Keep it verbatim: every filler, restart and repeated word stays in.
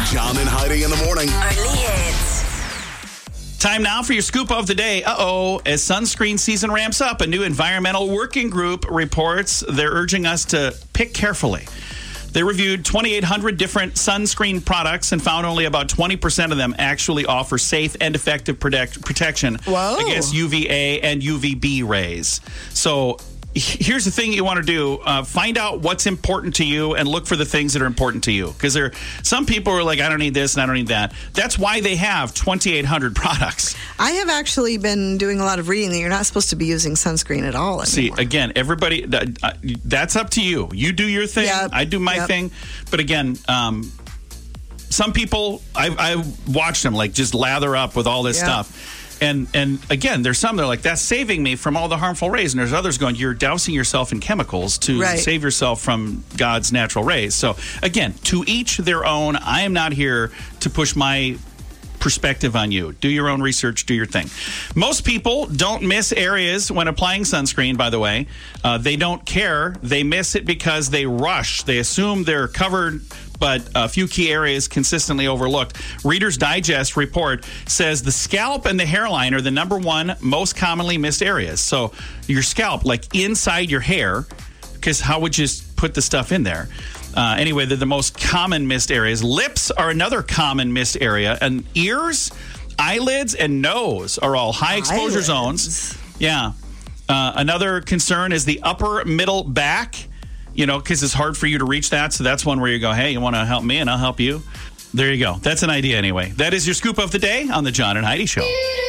John and Heidi in the morning. Only hits. Time now for your scoop of the day. Uh-oh. As sunscreen season ramps up, a new environmental working group reports they're urging us to pick carefully. They reviewed twenty-eight hundred different sunscreen products and found only about twenty percent of them actually offer safe and effective protect- protection Whoa. against U V A and U V B rays. So here's the thing you want to do. Uh, find out what's important to you and look for the things that are important to you. Because there some people are like, I don't need this and I don't need that. That's why they have twenty-eight hundred products. I have actually been doing a lot of reading that you're not supposed to be using sunscreen at all anymore. See, again, everybody, uh, that's up to you. You do your thing. Yep. I do my Yep. thing. But again, um, some people, I, I watched them like just lather up with all this Yep. stuff. And and again, there's some that are like, that's saving me from all the harmful rays. And there's others going, you're dousing yourself in chemicals to Right. save yourself from God's natural rays. So again, to each their own. I am not here to push my perspective on you. Do your own research, do your thing. Most people don't miss areas when applying sunscreen, by the way. Uh, they don't care. They miss it because they rush. They assume they're covered, but a few key areas consistently overlooked. Reader's Digest report says the scalp and the hairline are the number one most commonly missed areas. So your scalp, like inside your hair, because how would you put the stuff in there? Uh, anyway, they're the most common missed areas. Lips are another common missed area. And ears, eyelids, and nose are all high exposure Eyelids. zones. Yeah. Uh, another concern is the upper middle back, you know, because it's hard for you to reach that. So that's one where you go, hey, you want to help me and I'll help you. There you go. That's an idea anyway. That is your scoop of the day on the John and Heidi Show.